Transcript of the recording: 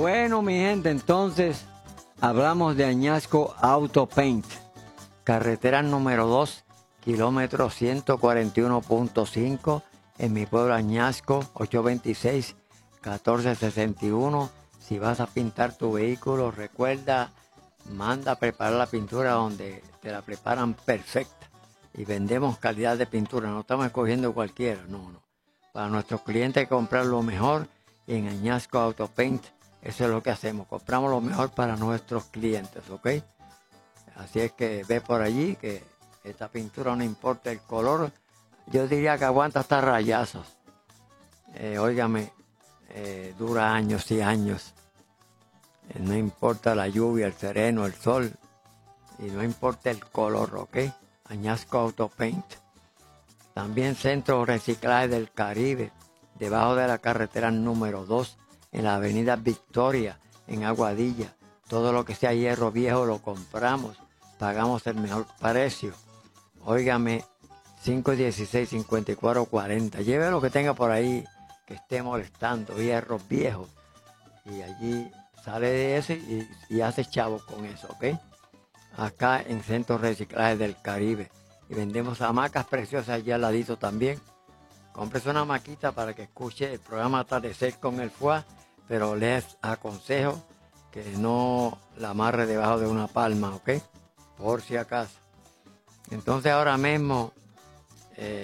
Bueno, mi gente, entonces hablamos de Añasco Auto Paint, carretera número 2, kilómetro 141.5, en mi pueblo Añasco, 826-1461. Si vas a pintar tu vehículo, recuerda, manda a preparar la pintura donde te la preparan perfecta. Y vendemos calidad de pintura, no estamos escogiendo cualquiera, no. Para nuestros clientes hay que comprar lo mejor, y en Añasco Auto Paint eso es lo que hacemos, compramos lo mejor para nuestros clientes, ¿ok? Así es que ve por allí que esta pintura, no importa el color, yo diría que aguanta hasta rayazos. Óigame, dura años y años. No importa la lluvia, el sereno, el sol, y no importa el color, ¿ok? Añasco Auto Paint. También Centro Reciclaje del Caribe, debajo de la carretera número 2, en la avenida Victoria, en Aguadilla. Todo lo que sea hierro viejo lo compramos, pagamos el mejor precio. Óigame, 516-5440. Lleve lo que tenga por ahí que esté molestando, hierros viejos. Y allí sale de ese y hace chavos con eso, ¿ok? Acá en Centro Reciclaje del Caribe. Y vendemos hamacas preciosas allí al ladito también. Cómprese una hamaquita para que escuche el programa Atardecer con el FUA, pero les aconsejo que no la amarre debajo de una palma, ¿ok? Por si acaso. Entonces ahora mismo